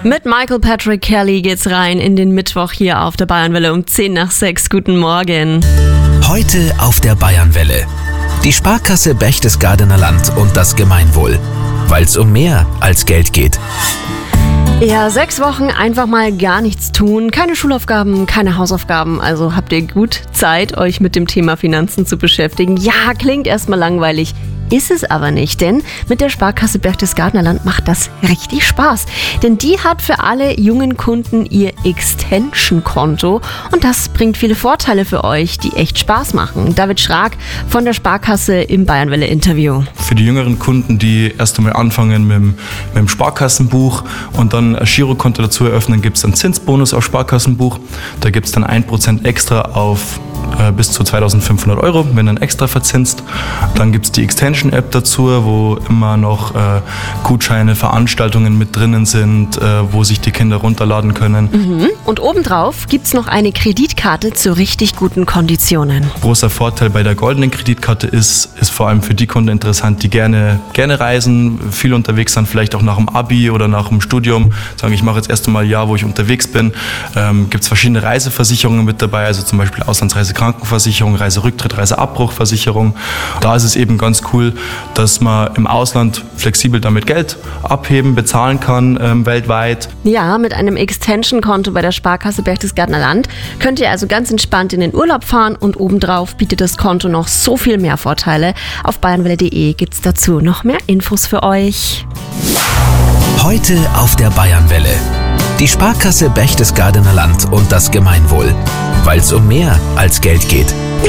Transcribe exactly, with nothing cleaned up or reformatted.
Mit Michael Patrick Kelly geht's rein in den Mittwoch hier auf der Bayernwelle um zehn nach sechs. Guten Morgen. Heute auf der Bayernwelle. Die Sparkasse Berchtesgadener Land und das Gemeinwohl. Weil es um mehr als Geld geht. Ja, sechs Wochen einfach mal gar nichts tun, keine Schulaufgaben, keine Hausaufgaben, also habt ihr gut Zeit, euch mit dem Thema Finanzen zu beschäftigen. Ja, klingt erstmal langweilig, ist es aber nicht, denn mit der Sparkasse Berchtesgadener Land macht das richtig Spaß. Denn die hat für alle jungen Kunden ihr Extension-Konto und das bringt viele Vorteile für euch, die echt Spaß machen. David Schrag von der Sparkasse im Bayernwelle-Interview. Für die jüngeren Kunden, die erst einmal anfangen mit dem, mit dem Sparkassenbuch und dann ein Girokonto dazu eröffnen, gibt es einen Zinsbonus auf Sparkassenbuch. Da gibt es dann ein Prozent extra auf äh, bis zu zweitausendfünfhundert Euro, wenn dann extra verzinst. Dann gibt es die Extension-App dazu, wo immer noch äh, Gutscheine, Veranstaltungen mit drinnen sind, äh, wo sich die Kinder runterladen können. Mhm. Und obendrauf gibt es noch eine Kreditkarte zu richtig guten Konditionen. Großer Vorteil bei der goldenen Kreditkarte ist, ist vor allem für die Kunden interessant, die gerne, gerne reisen, viel unterwegs sind, vielleicht auch nach dem Abi oder nach dem Studium. Sagen, ich mache jetzt erst einmal ein Jahr, wo ich unterwegs bin. Ähm, gibt es verschiedene Reiseversicherungen mit dabei, also zum Beispiel Auslandsreisekrankenversicherung, Reiserücktritt, Reiseabbruchversicherung. Da ist es eben ganz cool, dass man im Ausland flexibel damit Geld abheben, bezahlen kann, ähm, weltweit. Ja, mit einem Extension-Konto bei der Sparkasse Berchtesgadener Land könnt ihr also ganz entspannt in den Urlaub fahren und obendrauf bietet das Konto noch so viel mehr Vorteile. Auf bayernwelle punkt de gibt es dazu noch mehr Infos für euch. Heute auf der Bayernwelle. Die Sparkasse Berchtesgadener Land und das Gemeinwohl. Weil es um mehr als Geld geht.